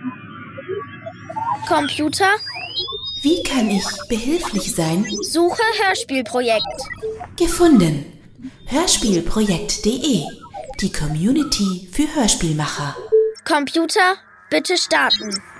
Computer, Wie kann ich behilflich sein? suche Hörspielprojekt. Gefunden. Hörspielprojekt.de. Die Community für Hörspielmacher. Computer, bitte starten.